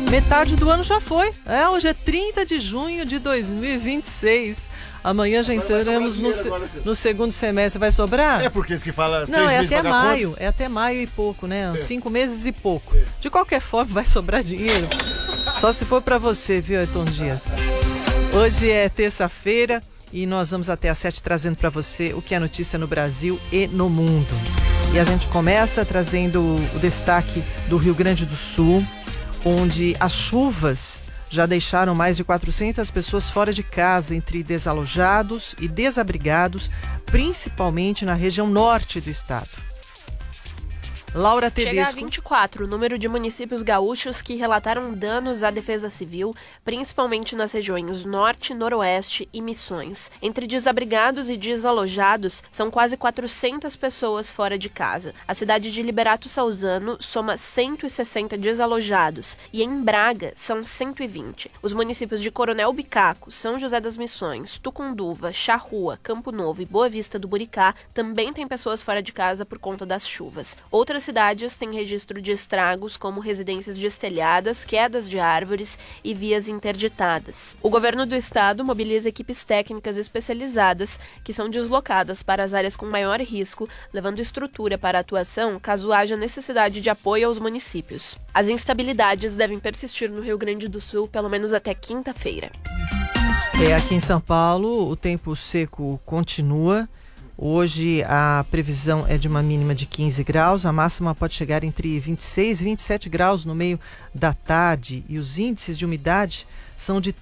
Metade do ano já foi. Hoje é 30 de junho de 2026. Amanhã já entramos no segundo semestre. Vai sobrar? É porque esse que fala não, 6 meses até maio. contas. É até maio e pouco, né? 5 meses e pouco. De qualquer forma, vai sobrar dinheiro. Só se for para você, viu, Ayrton Dias? Hoje é terça-feira e nós vamos até às 7 trazendo para você o que é notícia no Brasil e no mundo. E a gente começa trazendo o destaque do Rio Grande do Sul, onde as chuvas já deixaram mais de 400 pessoas fora de casa, entre desalojados e desabrigados, principalmente na região norte do estado. Laura Tedesco. Chega a 24 o número de municípios gaúchos que relataram danos à defesa civil, principalmente nas regiões Norte, Noroeste e Missões. Entre desabrigados e desalojados, são quase 400 pessoas fora de casa. A cidade de Liberato Salzano soma 160 desalojados e em Braga são 120. Os municípios de Coronel Bicaco, São José das Missões, Tucunduva, Charrua, Campo Novo e Boa Vista do Buricá também têm pessoas fora de casa por conta das chuvas. Outras cidades têm registro de estragos, como residências destelhadas, quedas de árvores e vias interditadas. O governo do estado mobiliza equipes técnicas especializadas que são deslocadas para as áreas com maior risco, levando estrutura para a atuação caso haja necessidade de apoio aos municípios. As instabilidades devem persistir no Rio Grande do Sul pelo menos até quinta-feira. Aqui em São Paulo, o tempo seco continua. Hoje a previsão é de uma mínima de 15 graus, a máxima pode chegar entre 26 e 27 graus no meio da tarde e os índices de umidade são de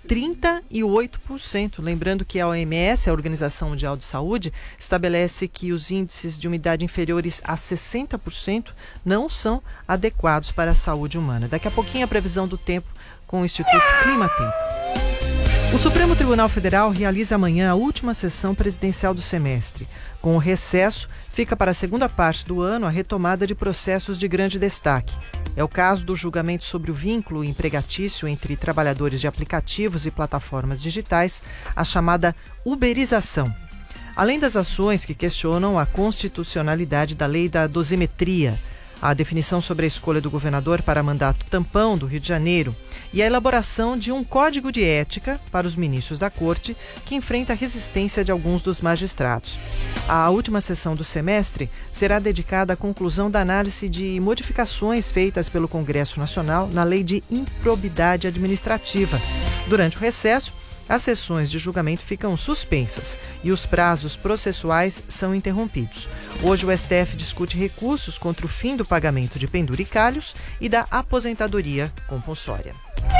38%. Lembrando que a OMS, a Organização Mundial de Saúde, estabelece que os índices de umidade inferiores a 60% não são adequados para a saúde humana. Daqui a pouquinho a previsão do tempo com o Instituto Climatempo. O Supremo Tribunal Federal realiza amanhã a última sessão presidencial do semestre. Com o recesso, fica para a segunda parte do ano a retomada de processos de grande destaque. É o caso do julgamento sobre o vínculo empregatício entre trabalhadores de aplicativos e plataformas digitais, a chamada uberização. Além das ações que questionam a constitucionalidade da lei da dosimetria, a definição sobre a escolha do governador para mandato tampão do Rio de Janeiro e a elaboração de um código de ética para os ministros da Corte, que enfrenta a resistência de alguns dos magistrados. A última sessão do semestre será dedicada à conclusão da análise de modificações feitas pelo Congresso Nacional na Lei de Improbidade Administrativa. Durante o recesso, as sessões de julgamento ficam suspensas e os prazos processuais são interrompidos. Hoje o STF discute recursos contra o fim do pagamento de penduricalhos e da aposentadoria compulsória.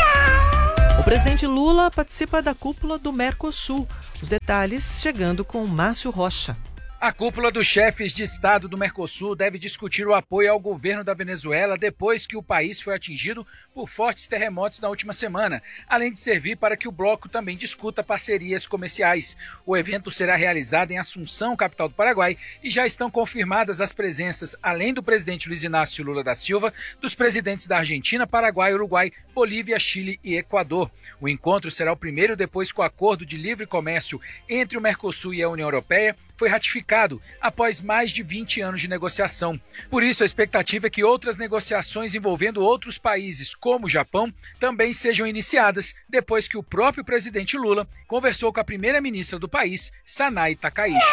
O presidente Lula participa da cúpula do Mercosul. Os detalhes chegando com Márcio Rocha. A cúpula dos chefes de Estado do Mercosul deve discutir o apoio ao governo da Venezuela depois que o país foi atingido por fortes terremotos na última semana, além de servir para que o bloco também discuta parcerias comerciais. O evento será realizado em Assunção, capital do Paraguai, e já estão confirmadas as presenças, além do presidente Luiz Inácio Lula da Silva, dos presidentes da Argentina, Paraguai, Uruguai, Bolívia, Chile e Equador. O encontro será o primeiro depois que o acordo de livre comércio entre o Mercosul e a União Europeia foi ratificado após mais de 20 anos de negociação. Por isso, a expectativa é que outras negociações envolvendo outros países, como o Japão, também sejam iniciadas depois que o próprio presidente Lula conversou com a primeira-ministra do país, Sanay Takaichi.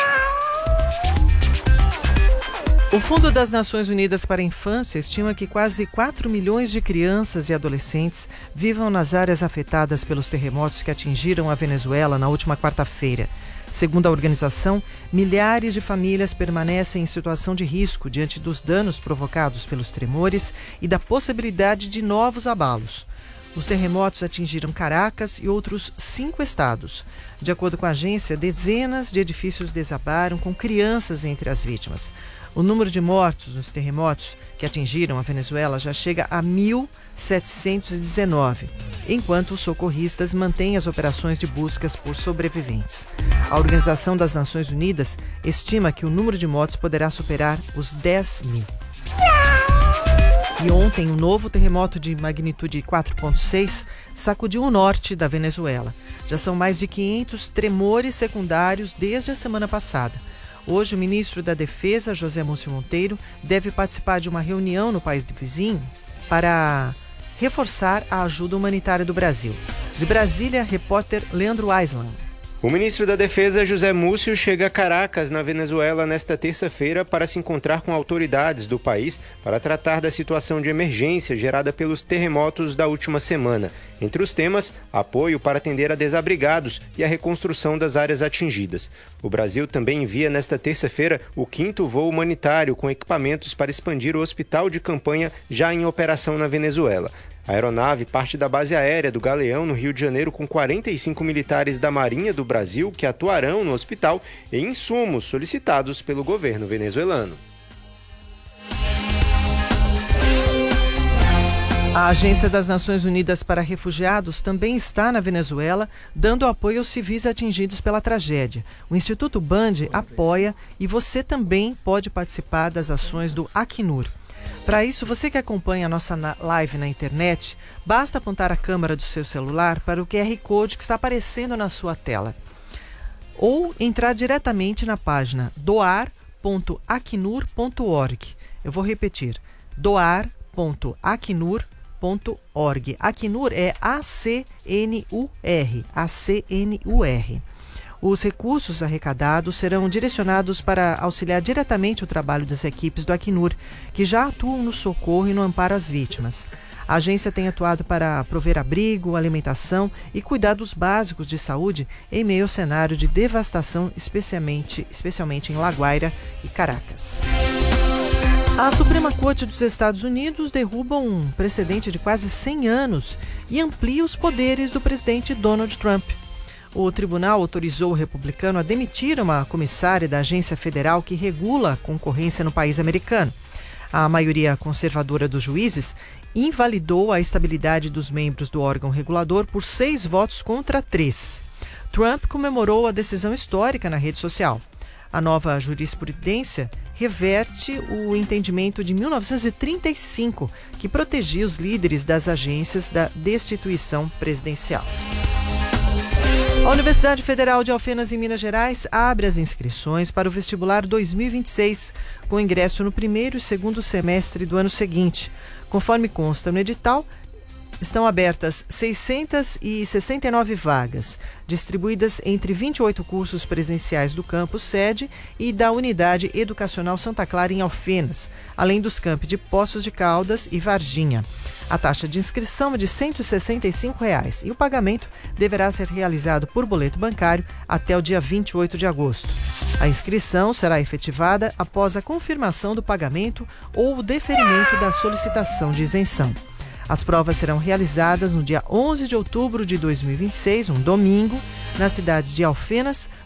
O Fundo das Nações Unidas para a Infância estima que quase 4 milhões de crianças e adolescentes vivam nas áreas afetadas pelos terremotos que atingiram a Venezuela na última quarta-feira. Segundo a organização, milhares de famílias permanecem em situação de risco diante dos danos provocados pelos tremores e da possibilidade de novos abalos. Os terremotos atingiram Caracas e outros 5 estados. De acordo com a agência, dezenas de edifícios desabaram, com crianças entre as vítimas. O número de mortos nos terremotos que atingiram a Venezuela já chega a 1.719, enquanto os socorristas mantêm as operações de buscas por sobreviventes. A Organização das Nações Unidas estima que o número de mortos poderá superar os 10 mil. E ontem, um novo terremoto de magnitude 4,6 sacudiu o norte da Venezuela. Já são mais de 500 tremores secundários desde a semana passada. Hoje, o ministro da Defesa, José Múcio Monteiro, deve participar de uma reunião no país vizinho para reforçar a ajuda humanitária do Brasil. De Brasília, repórter Leandro Aislan. O ministro da Defesa, José Múcio, chega a Caracas, na Venezuela, nesta terça-feira para se encontrar com autoridades do país para tratar da situação de emergência gerada pelos terremotos da última semana. Entre os temas, apoio para atender a desabrigados e a reconstrução das áreas atingidas. O Brasil também envia nesta terça-feira o 5º voo humanitário com equipamentos para expandir o hospital de campanha já em operação na Venezuela. A aeronave parte da base aérea do Galeão, no Rio de Janeiro, com 45 militares da Marinha do Brasil que atuarão no hospital e insumos solicitados pelo governo venezuelano. A Agência das Nações Unidas para Refugiados também está na Venezuela, dando apoio aos civis atingidos pela tragédia. O Instituto Band apoia e você também pode participar das ações do Acnur. Para isso, você que acompanha a nossa live na internet, basta apontar a câmera do seu celular para o QR Code que está aparecendo na sua tela. Ou entrar diretamente na página doar.acnur.org. Eu vou repetir, doar.acnur.org. Acnur é A-C-N-U-R. A-C-N-U-R. Os recursos arrecadados serão direcionados para auxiliar diretamente o trabalho das equipes do Acnur, que já atuam no socorro e no amparo às vítimas. A agência tem atuado para prover abrigo, alimentação e cuidados básicos de saúde em meio ao cenário de devastação, especialmente em La Guaira e Caracas. A Suprema Corte dos Estados Unidos derruba um precedente de quase 100 anos e amplia os poderes do presidente Donald Trump. O tribunal autorizou o republicano a demitir uma comissária da agência federal que regula a concorrência no país americano. A maioria conservadora dos juízes invalidou a estabilidade dos membros do órgão regulador por 6 votos contra 3. Trump comemorou a decisão histórica na rede social. A nova jurisprudência reverte o entendimento de 1935, que protegia os líderes das agências da destituição presidencial. A Universidade Federal de Alfenas, em Minas Gerais, abre as inscrições para o vestibular 2026, com ingresso no primeiro e segundo semestre do ano seguinte. Conforme consta no edital, estão abertas 669 vagas, distribuídas entre 28 cursos presenciais do campus sede e da Unidade Educacional Santa Clara em Alfenas, além dos campi de Poços de Caldas e Varginha. A taxa de inscrição é de R$ 165 e o pagamento deverá ser realizado por boleto bancário até o dia 28 de agosto. A inscrição será efetivada após a confirmação do pagamento ou o deferimento da solicitação de isenção. As provas serão realizadas no dia 11 de outubro de 2026, um domingo, nas cidades de Alfenas,